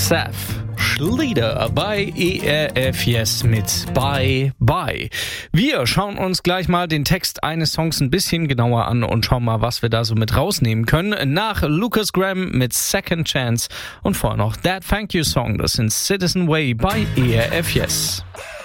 Seth Schlieder bei ERF Yes mit Bye Bye. Wir schauen uns gleich mal den Text eines Songs ein bisschen genauer an und schauen mal, was wir da so mit rausnehmen können. Nach Lucas Graham mit Second Chance und vorher noch That Thank You Song. Das sind Citizen Way bei ERF Yes.